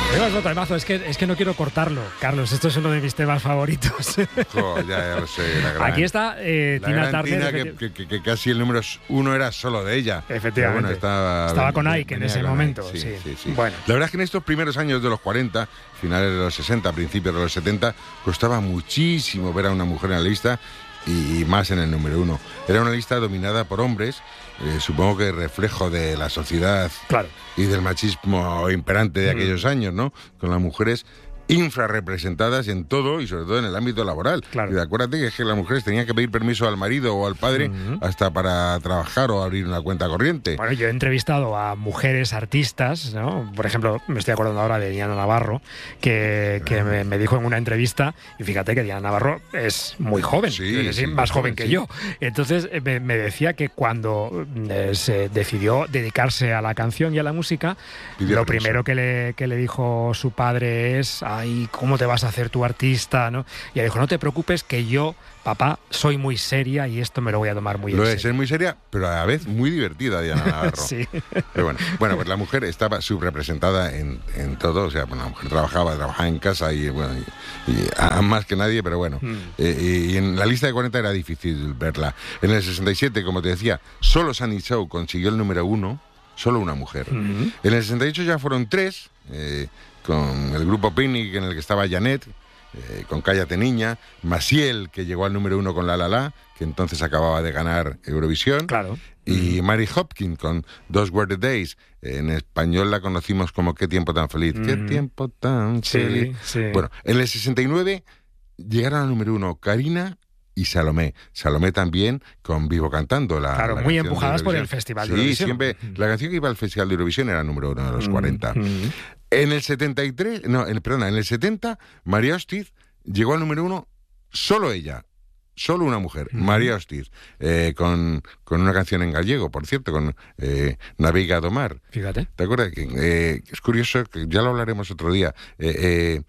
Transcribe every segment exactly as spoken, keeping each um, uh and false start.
Llevas otro temazo, es que, es que no quiero cortarlo, Carlos, esto es uno de mis temas favoritos. Jo, ya, ya lo sé, la gran, Aquí está eh, la Tina gran Turner. Tina, que, que, que casi el número uno era solo de ella. Efectivamente. Bueno, estaba, estaba con venía Ike en ese con momento. Ike, sí, sí. Sí, sí. Bueno. La verdad es que en estos primeros años de los cuarenta, finales de los sesenta, principios de los setenta, costaba muchísimo ver a una mujer en la lista y, y más en el número uno. Era una lista dominada por hombres, eh, supongo que reflejo de la sociedad Claro. y del machismo imperante de aquellos mm. años, ¿no? Con las mujeres infrarrepresentadas en todo y sobre todo en el ámbito laboral. Claro. Y acuérdate que, es que las mujeres tenían que pedir permiso al marido o al padre uh-huh. hasta para trabajar o abrir una cuenta corriente. Bueno, yo he entrevistado a mujeres artistas, ¿no? Por ejemplo, me estoy acordando ahora de Diana Navarro, que, que me, me dijo en una entrevista, y fíjate que Diana Navarro es muy joven, sí, es decir, sí, más joven sí. que yo. Entonces me, me decía que cuando eh, se decidió dedicarse a la canción y a la música, Pidió lo permiso. primero que le, que le dijo su padre es... Ay, ¿cómo te vas a hacer tu artista? ¿No? Y ella dijo, no te preocupes que yo, papá, soy muy seria y esto me lo voy a tomar muy en serio. serio. Lo es, es muy seria, pero a la vez muy divertida, Diana Navarro. Sí. Pero bueno, bueno, pues la mujer estaba subrepresentada en, en todo, o sea, bueno, la mujer trabajaba, trabajaba en casa y, bueno, y, y a, más que nadie, pero bueno. Mm. Eh, y, y en la lista de cuarenta era difícil verla. En el sesenta y siete, como te decía, solo Sunny Show consiguió el número uno, solo una mujer. Mm-hmm. En el sesenta y ocho ya fueron tres, eh, con el grupo Picnic en el que estaba Janet, eh, con Cállate Niña, Maciel, que llegó al número uno con La La La, que entonces acababa de ganar Eurovisión, claro. y Mary Hopkin con Those Were the Days. En español la conocimos como Qué tiempo tan feliz. Mm. Qué tiempo tan sí, feliz. Sí. Bueno, en el sesenta y nueve llegaron al número uno Karina y Salomé. Salomé también con Vivo Cantando. La, claro, la muy empujadas por el Festival sí, de Eurovisión. Sí, siempre. La canción que iba al Festival de Eurovisión era el número uno de los mm, cuarenta. Mm. En el setenta y tres, no, en, perdona, en el setenta, María Hostiz llegó al número uno, solo ella. Solo una mujer, mm. María Hostiz, eh, con, con una canción en gallego, por cierto, con eh, Naviga do Mar. Fíjate. ¿Te acuerdas? Que, eh, es curioso, que ya lo hablaremos otro día. Eh, eh,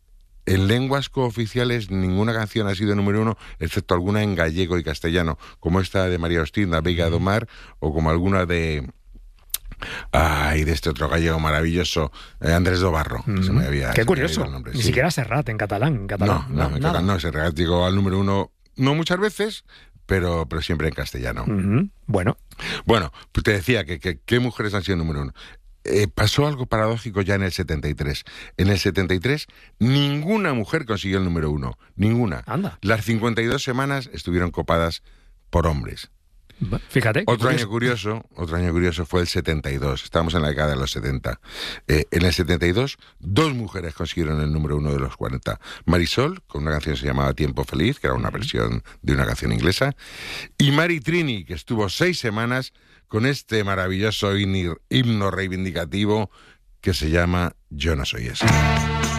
En lenguas cooficiales ninguna canción ha sido número uno, excepto alguna en gallego y castellano, como esta de María Hostiz, Naviga do Mar, o como alguna de... Ay, de este otro gallego maravilloso, eh, Andrés Dobarro. Mm. Se me había, Qué se curioso. Me el nombre. Ni sí. siquiera Serrat en catalán. En catalán. No, no, en catalán no. Serrat llegó al número uno, no muchas veces, pero, pero siempre en castellano. Mm-hmm. Bueno. Bueno, pues te decía que, que ¿qué mujeres han sido número uno? Eh, pasó algo paradójico ya en el setenta y tres. En el setenta y tres, ninguna mujer consiguió el número uno. Ninguna. Anda. Las cincuenta y dos semanas estuvieron copadas por hombres. Fíjate. Otro año curioso, otro año curioso fue el setenta y dos. Estábamos en la década de los setenta. Eh, en el setenta y dos, dos mujeres consiguieron el número uno de los cuarenta. Marisol, con una canción que se llamaba Tiempo Feliz, que era una versión de una canción inglesa. Y Mari Trini, que estuvo seis semanas con este maravilloso himno reivindicativo que se llama Yo no soy esa.